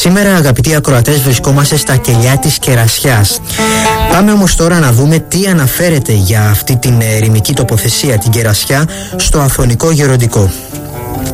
Σήμερα, αγαπητοί ακροατές, βρισκόμαστε στα κελιά της Κερασιάς. Πάμε όμως τώρα να δούμε τι αναφέρεται για αυτή την ερημική τοποθεσία, την Κερασιά, στο Αθωνικό Γεροντικό.